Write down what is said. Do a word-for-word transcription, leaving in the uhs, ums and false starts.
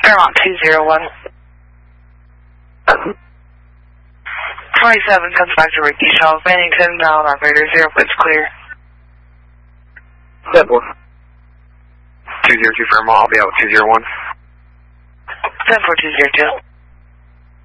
Fairmont two zero one. twenty-seven comes back to Ricky Charles Bennington, now on operator zero, it's clear. ten four. two zero two Fairmont, I'll be out two zero one. ten four two zero two.